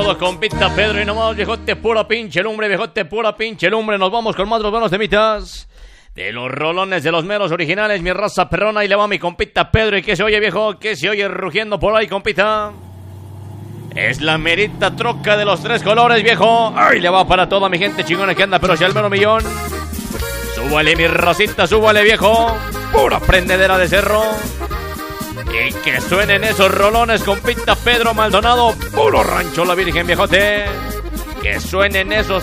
Saludos, compita Pedro. Y nomás, viejote, pura pinche lumbre, viejote, pura pinche lumbre. Nos vamos con más de los buenos temitas. De los rolones de los meros originales, mi raza perrona. Y le va mi compita Pedro. ¿Y qué se oye, viejo? ¿Qué se oye rugiendo por ahí, compita? Es la merita troca de los tres colores, viejo. Ay, le va para toda mi gente chingona que anda, pero si al mero millón. Súbale, mi racita, súbale, viejo. Pura prendedera de cerro. Y que suenen esos rolones, compita Pedro Maldonado. Puro rancho la Virgen, viejote. Que suenen esos